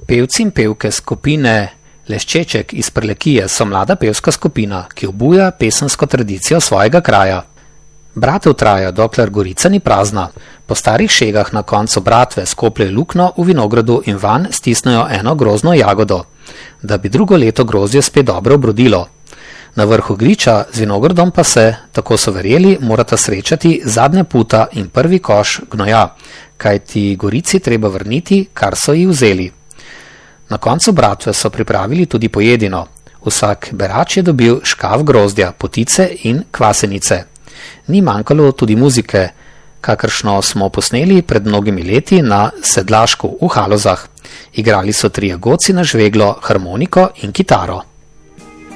Pevci in pevke skupine Leščeček iz Prlekije so mlada pevska skupina, ki obuja pesensko tradicijo svojega kraja. Bratev traja, dokler Gorica ni prazna. Po starih šegah na koncu bratve skopljejo luknjo v vinogradu in vanj stisnejo eno grozno jagodo, da bi drugo leto grozdje spet dobro obrodilo. Na vrhu griča z vinogradom pa se, tako so verjeli, morata srečati zadnja puta in prvi koš gnoja, kajti Gorici treba vrniti, kar so ji vzeli. Na koncu bratve so pripravili tudi pojedino. Vsak berač je dobil škaf grozdja, potice in kvasenice. Ni manjkalo tudi muzike, kakršno smo posneli pred mnogimi leti na Sedlašku v Halozah. Igrali so trije godci na žveglo, harmoniko in kitaro.